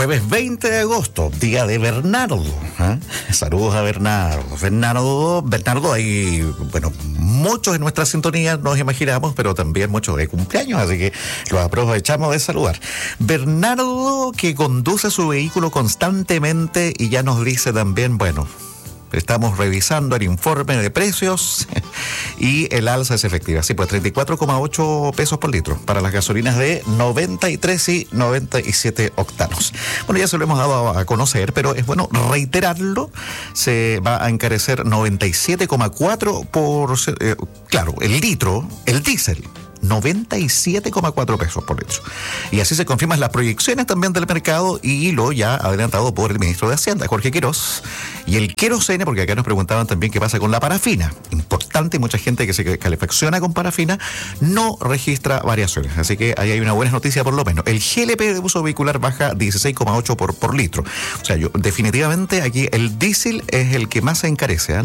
Jueves 20 de agosto, día de Bernardo. Saludos a Bernardo. Bernardo, hay, bueno, muchos en nuestra sintonía, nos imaginamos, pero también muchos de cumpleaños, así que los aprovechamos de saludar. Bernardo, que conduce su vehículo constantemente y ya nos dice también, bueno, estamos revisando el informe de precios y el alza es efectiva. Sí, pues 34,8 pesos por litro para las gasolinas de 93 y 97 octanos. Bueno, ya se lo hemos dado a conocer, pero es bueno reiterarlo. Se va a encarecer 97,4 por... claro, el litro, el diésel. 97,4 pesos por litro. Y así se confirman las proyecciones también del mercado y lo ya adelantado por el ministro de Hacienda, Jorge Quirós. Y el querosene, porque acá nos preguntaban también qué pasa con la parafina. Importante, mucha gente que se calefacciona con parafina no registra variaciones. Así que ahí hay una buena noticia por lo menos. El GLP de uso vehicular baja 16,8 por litro. O sea, definitivamente aquí el diésel es el que más se encarece,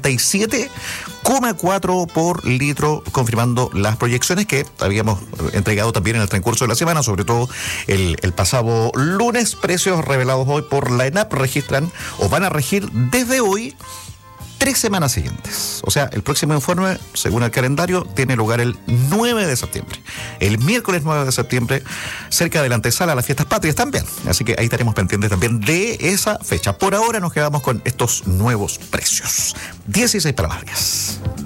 97,4 por litro, confirmando las proyecciones que habíamos entregado también en el transcurso de la semana, sobre todo el pasado lunes. Precios revelados hoy por la ENAP registran o van a regir desde hoy 3 semanas siguientes. O sea, el próximo informe, según el calendario, tiene lugar el 9 de septiembre. El miércoles 9 de septiembre, cerca de la antesala a las fiestas patrias también. Así que ahí estaremos pendientes también de esa fecha. Por ahora nos quedamos con estos nuevos precios. 16 para las 10.